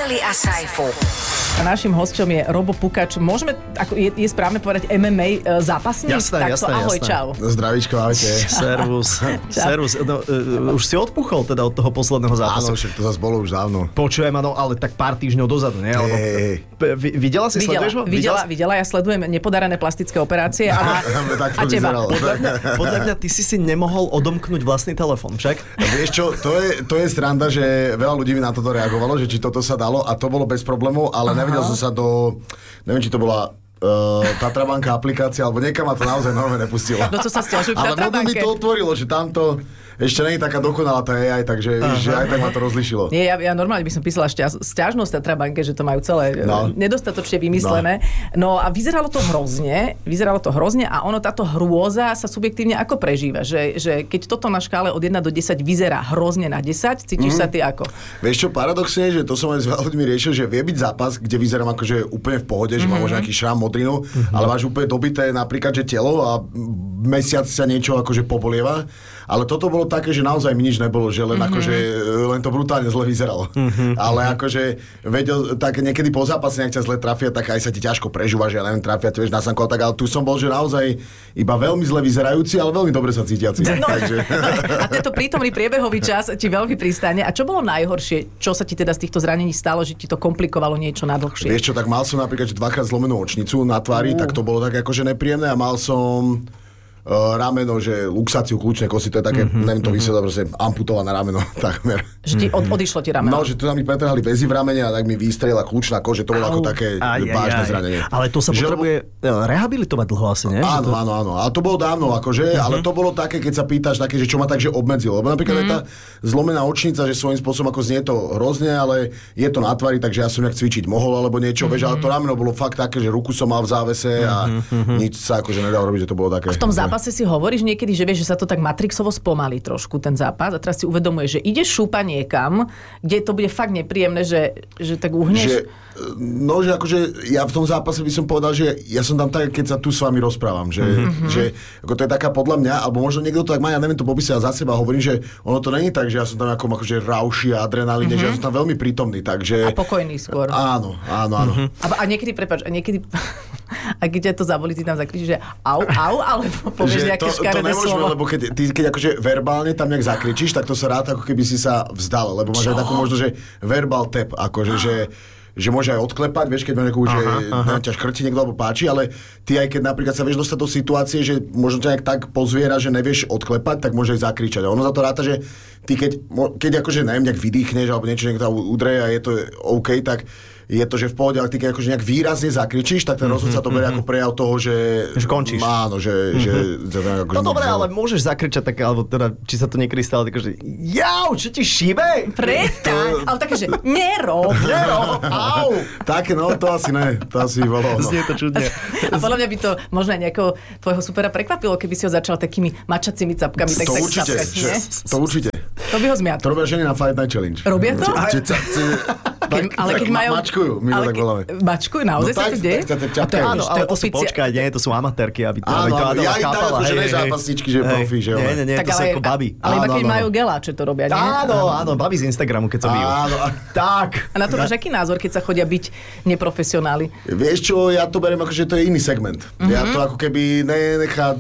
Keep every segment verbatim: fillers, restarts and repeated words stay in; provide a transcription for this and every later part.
Evely a Saifu. A našim hosťom je Robo Pukač. Môžeme, ako je, je správne povedať em em á zápasník? Jasné, Takto, jasné, ahoj, jasné. čau. Zdravíčko, ahojte. Servus. Servus. No, uh, už si odpuchol teda od toho posledného zápasu. Áno, však to zase bolo už dávno. Počujem, áno, ale tak pár týždňov dozadu, nie? Alebo, Hej. P- vi- videla si, Videla, sleduješ ho? videla, videla, ja sledujem nepodarené plastické operácie a, Tak a to teba. vyzeralo. Podľa mňa, podľa mňa ty si si nemohol odomknúť vlastný telefon, však? Vieš čo, to je, to je sranda, že veľa ľudí mi na toto reagovalo, že či toto sa dalo a to bolo bez problémov, ale Aha. nevedel som sa do, neviem, či to bola uh, Tatrabanka aplikácia, alebo niekam ma to naozaj normálne nepustilo. No co sa stiažujú v Ale možno mi Tatrabanke? to otvorilo, že tamto ešte nie je taká dokonalá tá á í, takže víš, že aj tak ma to rozlišilo. Nie, ja, ja normálne by som písala šťa- sťažnosť Tatrabanke, že to majú celé no. nedostatočne vymyslené. No. no a vyzeralo to hrozne, vyzeralo to hrozne a ono, táto hrôza sa subjektívne ako prežíva, že, že keď toto na škále od jeden do desať vyzerá hrozne na desať, cítiš mm. sa ty ako? Vieš čo, paradoxne, že to som aj s veľa ľuďmi riešil, že vie byť zápas, kde vyzerám akože úplne v pohode, že mm-hmm. mám možno nejaký šrám, modrinu, mm-hmm. ale máš úplne dobité napríklad, že telo a mesiac sa niečo akože pobolieva. Ale toto bolo také, že naozaj mi nič nebolo, že len mm-hmm. akože len to brutálne zle vyzeralo. Mm-hmm. Ale akože vedel, tak niekedy po zápase, nech ťa zle trafia, tak aj sa ti ťažko prežúva, že ja neviem, trafia, ty vieš, na sanko, tak ale tu som bol, že naozaj iba veľmi zle vyzerajúci, ale veľmi dobre sa cítiaci. No, takže... a tento prítomný priebehový čas ti veľmi pristane. A čo bolo najhoršie? Čo sa ti teda z týchto zranení stalo, že ti to komplikovalo niečo na dlhšie? Vieš čo, tak mal som napríklad že dvakrát zlomenú očnicu na tvári, uh. tak to bolo tak akože nepríjemné a mal som Uh, rameno, že luxáciu kľúčnej kosy, to je také, mm-hmm, neviem to vysvetliť, proste amputované rameno, takmer. Že ti od, odišlo ti rameno? No, že tu nám mi pretrhali väzy v ramene a tak mi vystrelila kľúčna kože, to bolo ako také aj, vážne aj, aj. zranenie. Ale to sa že potrebuje lebo... rehabilitovať dlho asi, nie? Áno, to... áno, áno. A to bolo dávno, akože, uh-huh. ale to bolo také, keď sa pýtaš také, že čo ma takže obmedzilo. Lebo napríklad mm. tá zlomená očnica, že svojím spôsobom ako znie to hrozne, ale je to na tvári, takže ja som nejak cvičiť mohol alebo niečo, mm-hmm. vieš, ale to rameno bolo fakt také, že ruku som mal v závese a mm-hmm. nič sa akože nedalo robiť, že to bolo také. V tom zápase si hovoríš niekedy, že vieš, že sa to tak matrixovo spomalí trošku ten zápas a teraz si uvedomuješ, že ideš šúpa niekam, kde to bude fakt nepríjemné, že, že tak uhneš. Že, no, že akože ja v tom zápase by som povedal, že ja som tam tak, keď sa tu s vami rozprávam, že, mm-hmm. že ako to je taká podľa mňa, alebo možno niekto to tak má, ja neviem to popísať, ja za seba hovorím, že ono to není tak, že ja som tam ako akože rauši a adrenalíne, mm-hmm. že ja som tam veľmi prítomný, takže... A pokojný skôr. Áno, áno, áno. Mm-hmm. A, a niekedy, prepáč, a niekedy... A keď ťa to zabolí, ty tam zakričíš, že au, au, alebo povieš nejaké škaredé slovo. Lebo keď, ty, keď akože verbálne tam nejak zakričíš, tak to sa ráta, ako keby si sa vzdal, lebo máš aj takú možnosť, že verbal tap, akože, že že môže aj odklepať, vieš, keď má nejakú, že na ťa škrti niekto alebo páči, ale ty aj keď napríklad sa vieš dostať do situácie, že možno ťa nejak tak pozviera, že nevieš odklepať, tak môže aj zakričať. A ono za to ráta, že ty keď, keď akože neviem, nejak vydýchneš alebo niečo niekto udre a je to OK, tak je to, že v pohode, ale ty keď akože nejak výrazne zakričíš, tak ten rozhod sa to berie ako prejav toho, že... Že končíš. Áno, že... Mm-hmm. že, že akože no dobre, ale môžeš zakričať také, alebo teda, či sa to niekedy stalo, také, že jau, čo ti šíbe? Prestaň, ale také, že nerob. Nerob, au. Také, no, to asi ne, to asi bolo. No. Znie to čudne. A podľa mňa by to možno aj nejakého tvojho supera prekvapilo, keby si ho začal takými mačacími capkami. Tak to tak určite, capkať, že, to určite. To by ho zmiatlo. To robia ženy na Fight Night Challenge. Robia to? Tak, ale keď tak majú... mačkujú, my to tak voláme. Mačkujú, naozaj no sa to deje? Áno, ale to sú, počkaj, nie, to sú amatérky, aby to, áno, aby to áno, ja im tam akože ne zápasničky, že profi, že nie, nie, nie, to sú ako baby. Ale iba keď majú geláče to robia, nie? Áno, áno, baby z Instagramu, keď sa bijú. Áno, tak. A na to máš aký názor, keď sa chodia byť neprofesionáli? Vieš čo, ja to beriem ako, že to je iný segment. Ja to ako keby nenechá...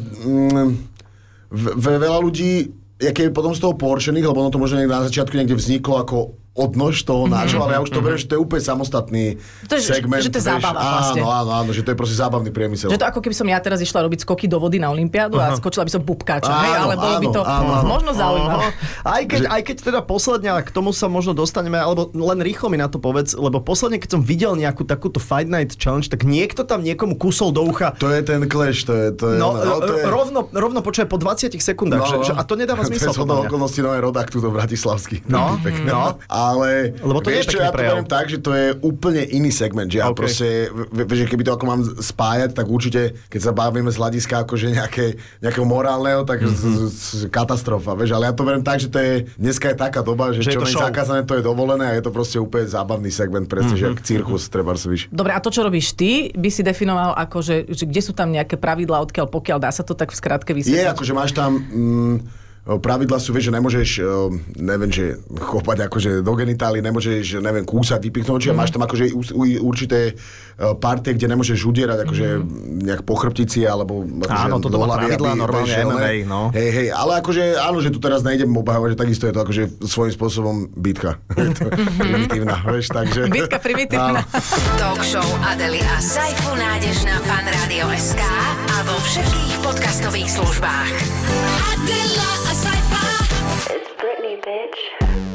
Veľa ľudí, ja keby potom z toho pohoršených, lebo ono to možno na začiatku niekde vzniklo ako odnož toho nášho, ale ja už to beriem, že to je úplne samostatný to je, segment. Že to je zábava vlastne. Áno, áno, áno, že to je proste zábavný priemysel. Že to ako keby som ja teraz išla robiť skoky do vody na olympiádu a skočila by som bubkáča, hej, ale bolo by to áno, áno. možno zaujímavé. Aj keď, aj keď teda posledne, k tomu sa možno dostaneme, alebo len rýchlo mi na to povedz, lebo posledne, keď som videl nejakú takúto Fight Night Challenge, tak niekto tam niekomu kusol do ucha. To je ten clash, to je... To je no, no, to je... rovno, rovno počuje po dvadsiatich sekundách, no, že, že, a to nedáva zmysel. To je zhodou okolností nové rodák túto bratislavský. No, no. Ale... To vieš čo, ja to beriem tak, že to je úplne iný segment, že ja okay. proste, vieš, keby to ako mám spájať, tak určite, keď sa bavíme z hľadiska akože nejaké, nejakého morálneho, tak mm-hmm. z, z, katastrofa, vieš, ale ja to beriem tak, že to je, dneska je taká doba, že, že čo nie je zakázané, to je dovolené a je to proste úplne zábavný segment, presne, mm-hmm. že cirkus, trebárs, víš. Dobre, a to, čo robíš ty, by si definoval ako, že, že kde sú tam nejaké pravidlá, odkiaľ pokiaľ, dá sa to tak v skratke vysvetliť? Je, akože máš tam... Mm, pravidla sú, vieš, že nemôžeš, neviem, že chopať akože do genitály, nemôžeš, neviem, kúsať, vypichnúť, čiže mm. máš tam akože určité partie, kde nemôžeš udierať, akože mm. nejak po chrbtici, alebo akože áno, toto má pravidla, normálne em em á, no. Hej, hej, ale akože, áno, že tu teraz nejdem obhávať, že takisto je to akože svojím spôsobom bitka. Je to primitívna, vieš, takže... Bitka primitívna. Talk show Adely a Saifu nájdeš na Fan Rádio bodka es ká a vo všetkých podcastových službách. Adela a Saifa. It's Britney, bitch.